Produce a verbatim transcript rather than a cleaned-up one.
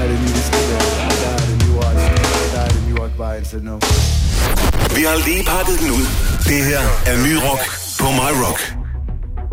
died and you were there. I died and you watched. I died and you walked by and said no. Vi har lige pakket den ud. Det her er My Rock på My Rock.